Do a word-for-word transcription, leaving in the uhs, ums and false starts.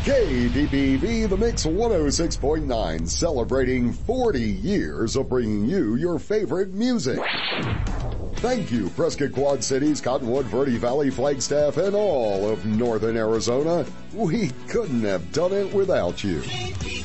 K D B V The Mix one oh six point nine, celebrating forty years of bringing you your favorite music. Thank you, Prescott Quad Cities, Cottonwood, Verde Valley, Flagstaff, and all of northern Arizona. We couldn't have done it without you.